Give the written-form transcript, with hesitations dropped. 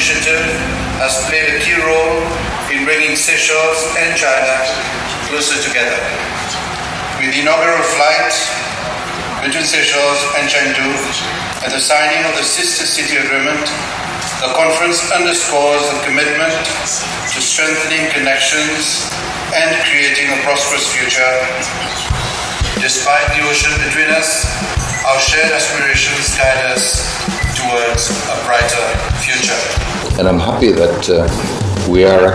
initiative has played a key role in bringing Seychelles and China closer together. With the inaugural flight between Seychelles and Chengdu and the signing of the Sister City Agreement, the conference underscores the commitment to strengthening connections and creating a prosperous future. Despite the ocean between us, our shared aspirations guide us towards a brighter future. And I'm happy that we are